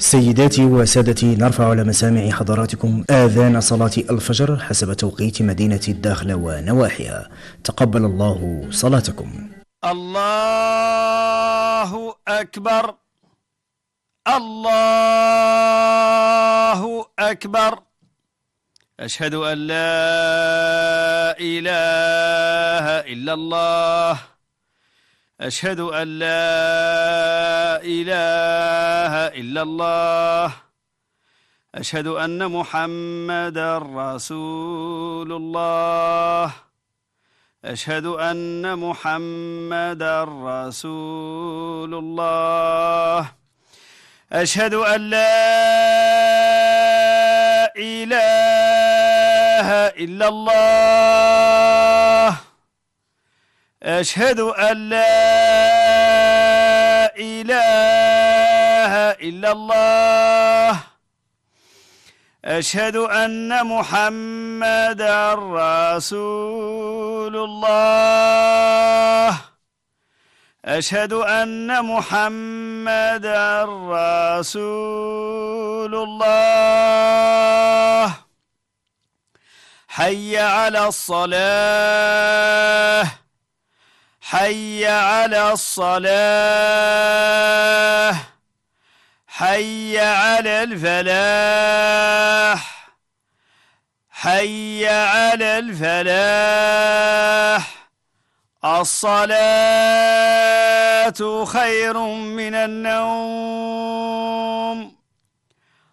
سيداتي وسادتي، نرفع على مسامع حضراتكم آذان صلاة الفجر حسب توقيت مدينة الداخلة ونواحيها. تقبل الله صلاتكم. الله أكبر، الله أكبر. أشهد أن لا إله إلا الله، أشهد أن لا إله إلا الله، أشهد أن محمدا رسول الله، أشهد أن محمدا رسول الله، أشهد أن لا إله إلا الله، أشهد أن لا إله إلا الله، أشهد أن محمدا رسول الله، أشهد أن محمدا رسول الله. حي على الصلاة، حي على الصلاة، حي على الفلاح، حي على الفلاح. الصلاة خير من النوم.